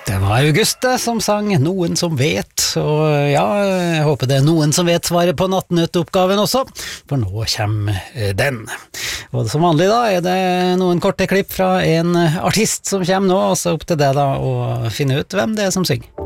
Det var August som sang Noen som vet, og ja, jeg håper det noen som vet svaret på nattnøttoppgaven også, for nå kommer den. Og som vanlig da, det noen korte klipp fra en artist som kommer nå, og så opp til deg da å finne ut hvem det som synger.